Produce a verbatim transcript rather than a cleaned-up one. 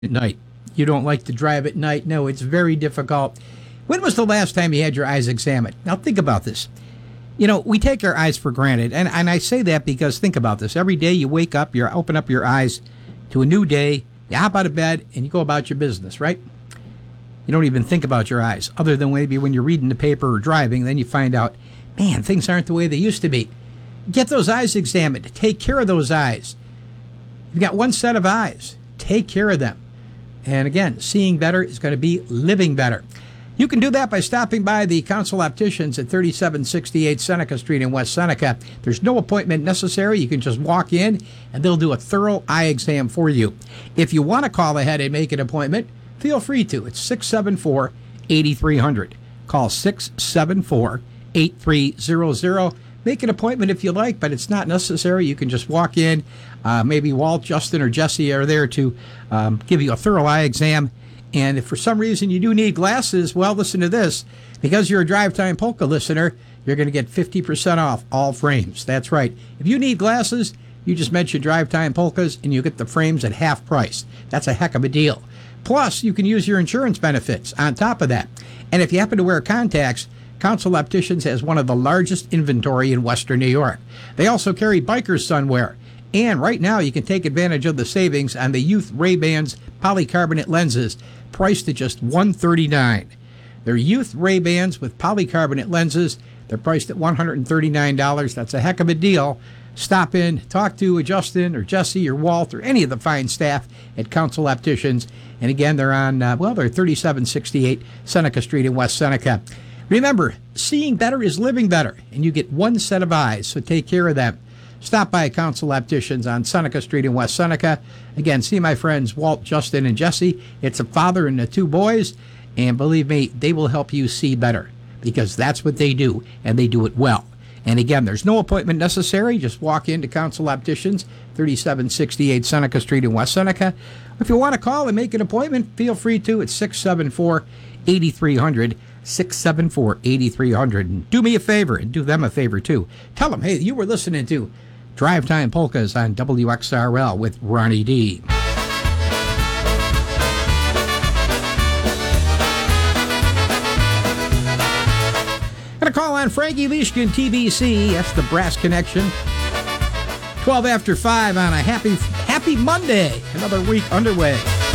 At night. You don't like to drive at night? No, it's very difficult. When was the last time you had your eyes examined? Now think about this. You know, we take our eyes for granted, and, and I say that because think about this. Every day you wake up, you open up your eyes to a new day, you hop out of bed, and you go about your business, right? You don't even think about your eyes, other than maybe when you're reading the paper or driving, then you find out, man, things aren't the way they used to be. Get those eyes examined. Take care of those eyes. You've got one set of eyes. Take care of them. And again, seeing better is going to be living better. You can do that by stopping by the Council Opticians at thirty-seven sixty-eight Seneca Street in West Seneca. There's no appointment necessary. You can just walk in, and they'll do a thorough eye exam for you. If you want to call ahead and make an appointment, feel free to. It's six seven four, eight three zero zero. Call six seven four, eight three zero zero. Make an appointment if you like, but it's not necessary. You can just walk in. Uh, maybe Walt, Justin, or Jesse are there to um, give you a thorough eye exam. And if for some reason you do need glasses, well, listen to this. Because you're a Drive Time Polka listener, you're going to get fifty percent off all frames. That's right. If you need glasses, you just mention Drive Time Polkas, and you get the frames at half price. That's a heck of a deal. Plus, you can use your insurance benefits on top of that. And if you happen to wear contacts, Council Opticians has one of the largest inventory in Western New York. They also carry biker's sunwear. And right now, you can take advantage of the savings on the Youth Ray-Bans polycarbonate lenses, priced at just one hundred thirty-nine dollars. They're Youth Ray-Bans with polycarbonate lenses. They're priced at one hundred thirty-nine dollars. That's a heck of a deal. Stop in, talk to Justin or Jesse or Walt or any of the fine staff at Council Opticians. And again, they're on, uh, well, they're thirty-seven sixty-eight Seneca Street in West Seneca. Remember, seeing better is living better, and you get one set of eyes, so take care of them. Stop by Council Opticians on Seneca Street in West Seneca. Again, see my friends Walt, Justin, and Jesse. It's a father and the two boys, and believe me, they will help you see better, because that's what they do, and they do it well. And again, there's no appointment necessary. Just walk into Council Opticians, thirty-seven sixty-eight Seneca Street in West Seneca. If you want to call and make an appointment, feel free to. It's six seven four, eight three zero zero. six seven four, eight three zero zero. And do me a favor, and do them a favor too. Tell them, hey, you were listening to Drive Time Polkas on W X R L with Ronnie D. Gonna call on Frankie Leishkin, T B C. That's the Brass Connection. twelve after five on a happy, happy Monday. Another week underway.